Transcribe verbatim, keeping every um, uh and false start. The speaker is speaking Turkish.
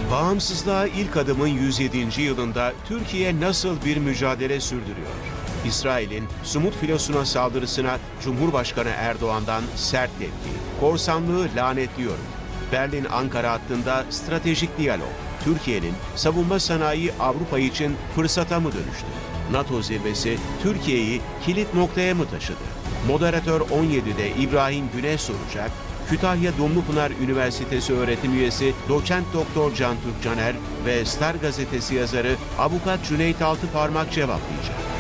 Bağımsızlığa ilk adımın yüz yedinci yılında Türkiye nasıl bir mücadele sürdürüyor? İsrail'in Sumut filosuna saldırısına Cumhurbaşkanı Erdoğan'dan sert tepki. Korsanlığı lanetliyorum. Berlin-Ankara hattında stratejik diyalog. Türkiye'nin savunma sanayi Avrupa için fırsata mı dönüştü? NATO zirvesi Türkiye'yi kilit noktaya mı taşıdı? Moderatör on yedide İbrahim Güneş soracak. Kütahya Dumlupınar Üniversitesi öğretim üyesi doçent doktor Can Türk Caner ve Star gazetesi yazarı avukat Cüneyt Altıparmak cevaplayacak.